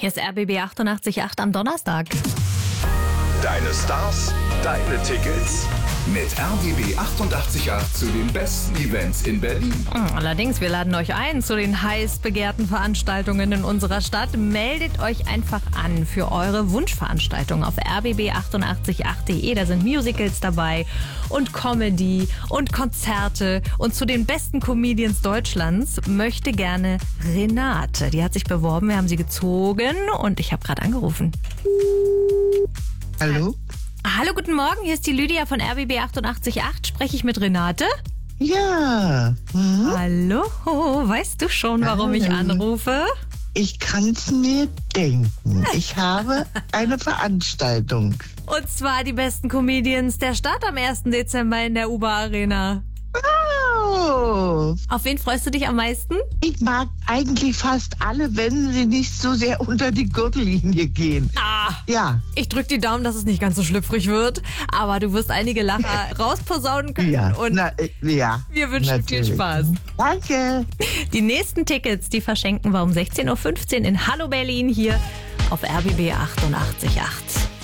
Hier ist RBB 88.8 am Donnerstag. Deine Stars, deine Tickets. Mit RBB 88.8 zu den besten Events in Berlin. Allerdings, wir laden euch ein zu den heiß begehrten Veranstaltungen in unserer Stadt. Meldet euch einfach an für eure Wunschveranstaltung auf rbb888.de. Da sind Musicals dabei und Comedy und Konzerte. Und zu den besten Comedians Deutschlands möchte gerne Renate. Die hat sich beworben, wir haben sie gezogen und ich habe gerade angerufen. Hallo? Hallo, guten Morgen, hier ist die Lydia von RBB 88.8. Spreche ich mit Renate? Ja. Hallo, weißt du schon, warum ich anrufe? Ich kann's mir denken. Ich habe eine Veranstaltung. Und zwar die besten Comedians der Stadt am 1. Dezember in der UBA Arena. Oh. Auf wen freust du dich am meisten? Ich mag eigentlich fast alle, wenn sie nicht so sehr unter die Gürtellinie gehen. Ja. Ich drück die Daumen, dass es nicht ganz so schlüpfrig wird, aber du wirst einige Lacher rausposaunen können Ja. und Ja. wir wünschen Natürlich. viel Spaß. Danke. Die nächsten Tickets, die verschenken wir um 16.15 Uhr in Hallo Berlin hier auf RBB 88.8.